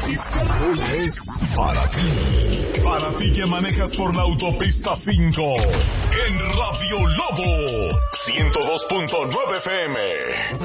Este rol es para ti. Para ti que manejas por la autopista 5. En Radio Lobo 102.9 FM.